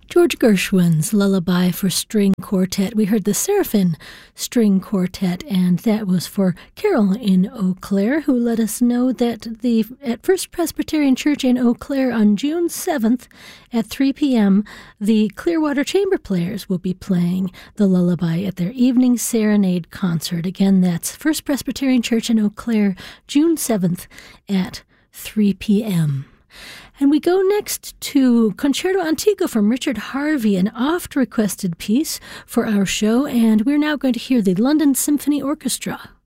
George Gershwin's Lullaby for String Quartet. We heard the Seraphim String Quartet, and that was for Carol in Eau Claire, who let us know that at First Presbyterian Church in Eau Claire on June 7th at 3 p.m., the Clearwater Chamber Players will be playing the Lullaby at their evening serenade concert. Again, that's First Presbyterian Church in Eau Claire, June 7th at 3 p.m. And we go next to Concerto Antico from Richard Harvey, an oft-requested piece for our show, and we're now going to hear the London Symphony Orchestra.